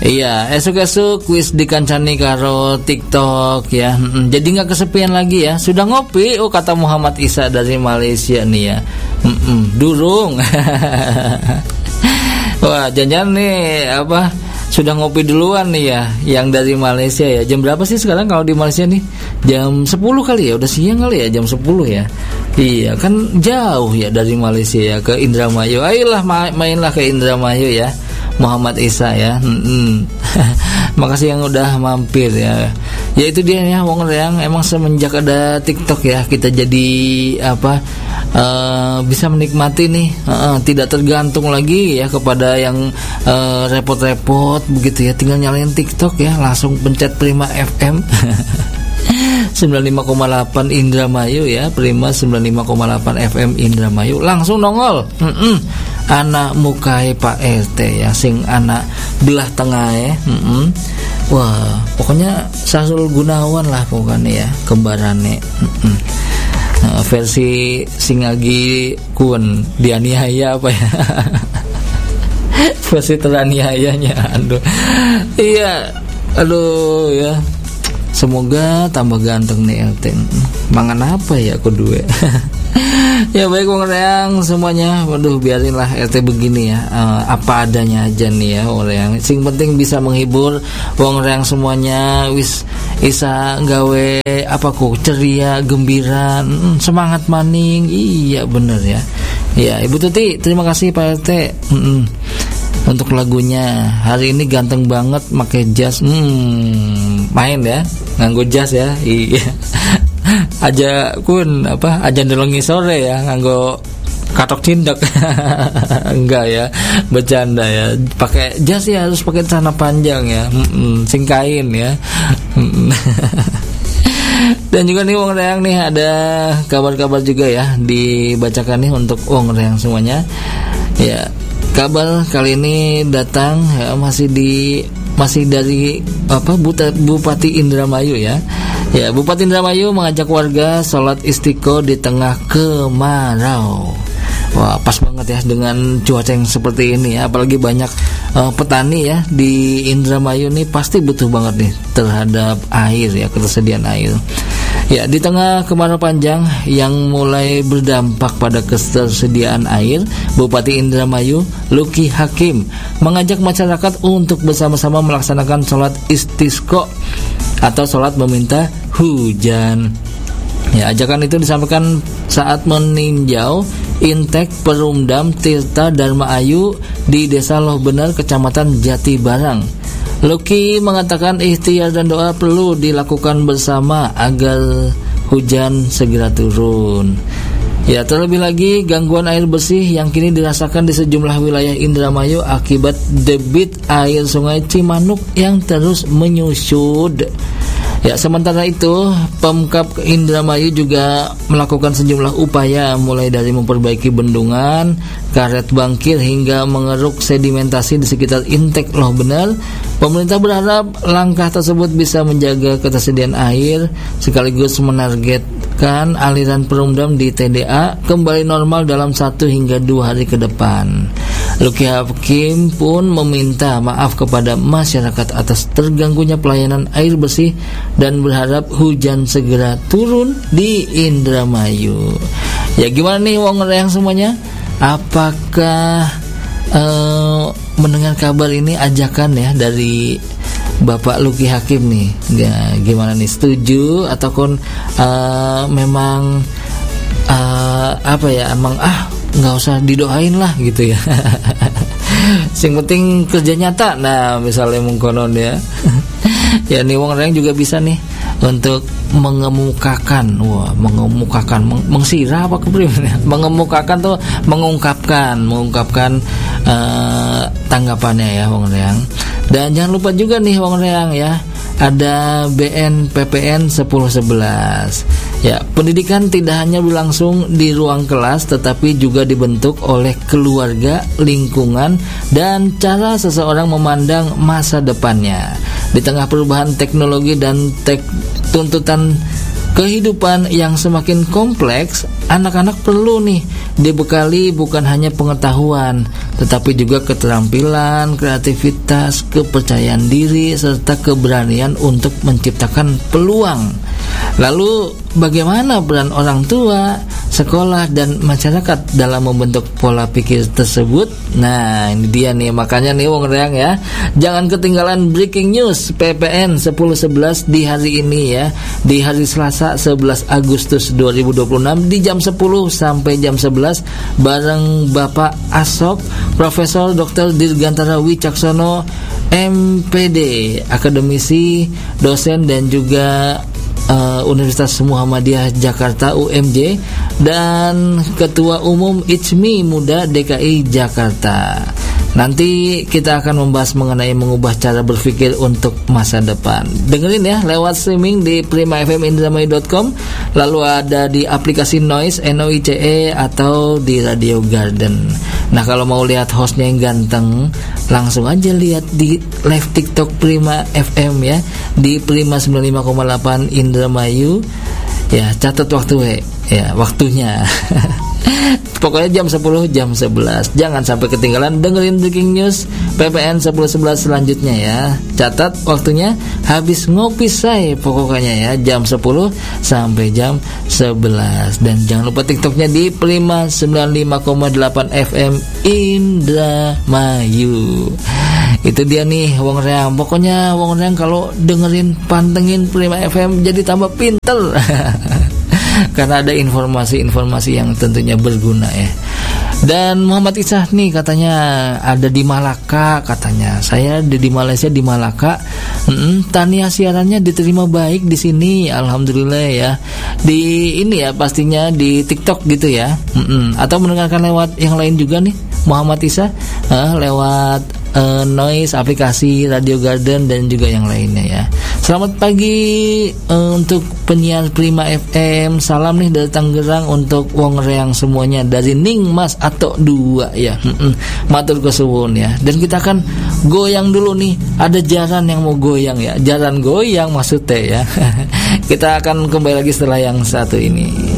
Iya, esuk-esuk wis dikancani karo TikTok ya. Jadi nggak kesepian lagi ya. Sudah ngopi, kata Muhammad Isa dari Malaysia nih ya. Durung. Wah, jangan nih sudah ngopi duluan nih ya, yang dari Malaysia ya. Jam berapa sih sekarang kalau di Malaysia nih? Jam 10 kali ya, udah siang kali ya, jam 10 ya. Iya, kan jauh ya dari Malaysia ya ke Indramayu. Ayolah mainlah ke Indramayu ya, Muhammad Isa ya. Makasih yang udah mampir ya. Ya itu dia ya, wong reang emang semenjak ada TikTok ya, kita jadi bisa menikmati nih, tidak tergantung lagi ya kepada yang repot-repot begitu ya, tinggal nyalain TikTok ya, langsung pencet Prima FM 95,8 Indramayu ya, Prima 95,8 FM Indramayu, langsung nongol. Anak mukai Pak RT ya, sing anak belah tengah ya. Wah, pokoknya Sahrul Gunawan lah pokoknya ya, kembarane. Versi Singagi Kun dianiaya apa ya? Versi teraniayanya. Iya, aduh ya. Semoga tambah ganteng nih LT. Mangan apa ya kedua? Ya baik wong reang semuanya. Waduh, biarinlah RT begini ya, apa adanya aja nih ya wong reang. Sing penting bisa menghibur wong reang semuanya. Wis isa gawe ceria, gembira, semangat maning. Iya bener ya. Ya Ibu Tuti, terima kasih Pak RT. Untuk lagunya hari ini ganteng banget, pakai jas. Main ya, nganggo jas ya. Iya. Aja ndelongi sore ya, nganggo katok cindek. Enggak ya, bercanda ya. Pakai jas ya, harus pakai celana panjang ya. Sing kain ya. Dan juga nih wong reang nih, ada kabar-kabar juga ya dibacakan nih untuk wong reang semuanya. Ya, kabar kali ini datang ya, masih dari Bupati Indramayu ya. Ya, Bupati Indramayu mengajak warga sholat istiqo di tengah kemarau. Wah, pas banget ya dengan cuaca yang seperti ini ya. Apalagi banyak petani ya di Indramayu nih, pasti butuh banget nih terhadap air ya, ketersediaan air. Ya, di tengah kemarau panjang yang mulai berdampak pada ketersediaan air, Bupati Indramayu Luki Hakim mengajak masyarakat untuk bersama-sama melaksanakan sholat istisqa atau sholat meminta hujan. Ya, ajakan itu disampaikan saat meninjau Intek Perumdam Tirta Dharma Ayu di Desa Loh Bener, Kecamatan Jati Barang. Luki mengatakan ikhtiar dan doa perlu dilakukan bersama agar hujan segera turun. Ya, terlebih lagi gangguan air bersih yang kini dirasakan di sejumlah wilayah Indramayu akibat debit air Sungai Cimanuk yang terus menyusut. Ya, sementara itu Pemkab Indramayu juga melakukan sejumlah upaya mulai dari memperbaiki bendungan, karet bangkir hingga mengeruk sedimentasi di sekitar Intek Loh Bener. Pemerintah berharap langkah tersebut bisa menjaga ketersediaan air sekaligus menargetkan aliran Perumdam di TDA kembali normal dalam 1 hingga 2 hari ke depan. Luki Hakim pun meminta maaf kepada masyarakat atas terganggunya pelayanan air bersih dan berharap hujan segera turun di Indramayu. Ya, gimana nih wong reang semuanya? Apakah mendengar kabar ini, ajakan ya dari Bapak Luki Hakim nih? Ya, gimana nih, setuju ataupun memang emang nggak usah didoain lah gitu ya. Sing penting kerja nyata. Nah, misalnya mengkonon ya. Ya, nih wong reang juga bisa nih untuk mengemukakan, mengsira apa keprimen? Mengemukakan tuh mengungkapkan tanggapannya ya wong reang. Dan jangan lupa juga nih wong reang ya, ada BNPPN 1011. Ya, pendidikan tidak hanya berlangsung di ruang kelas tetapi juga dibentuk oleh keluarga, lingkungan, dan cara seseorang memandang masa depannya. Di tengah perubahan teknologi dan tuntutan kehidupan yang semakin kompleks, anak-anak perlu nih dibekali bukan hanya pengetahuan, tetapi juga keterampilan, kreativitas, kepercayaan diri, serta keberanian untuk menciptakan peluang. Lalu bagaimana peran orang tua, sekolah, dan masyarakat dalam membentuk pola pikir tersebut? Nah, ini dia nih, makanya nih wong reang ya, jangan ketinggalan breaking news PPN 10.11 di hari ini ya, di hari Selasa 11 Agustus 2026 di jam 10 sampai jam 11 bareng Bapak Asok Profesor Dr. Dirgantara Wicaksono MPD, akademisi, dosen, dan juga Universitas Muhammadiyah Jakarta UMJ, dan Ketua Umum ICMI Muda DKI Jakarta. Nanti kita akan membahas mengenai mengubah cara berpikir untuk masa depan. Dengerin ya lewat streaming di primafmindramayu.com, lalu ada di aplikasi Noise NOICE atau di Radio Garden. Nah, kalau mau lihat hostnya yang ganteng, langsung aja lihat di live TikTok Prima FM ya, di Prima 95,8 Indramayu. Ya, catat waktu ya, waktunya. Pokoknya jam 10, jam 11. Jangan sampai ketinggalan dengerin breaking news PPN 10.11 selanjutnya ya. Catat waktunya, habis ngopi say pokoknya ya, jam 10 sampai jam 11. Dan jangan lupa TikToknya di Prima 95,8 FM Indramayu. Itu dia nih wong reang. Pokoknya wong reang kalau dengerin, pantengin Prima FM jadi tambah pinter. Karena ada informasi-informasi yang tentunya berguna ya. Dan Muhammad Isah nih katanya ada di Malaka, katanya. Saya di Malaysia, di Malaka. Tania siarannya diterima baik di sini, alhamdulillah ya. Di ini ya pastinya di TikTok gitu ya. Atau mendengarkan lewat yang lain juga nih Muhammad Isah, lewat Noise, aplikasi Radio Garden, dan juga yang lainnya ya. Selamat pagi untuk penyiar Prima FM. Salam nih dari Tangerang untuk wong reang semuanya, dari Ning Mas atau 2 ya. Matur kesuwun ya. Dan kita akan goyang dulu nih. Ada jaran yang mau goyang ya. Jaran goyang maksudnya ya. Kita akan kembali lagi setelah yang satu ini.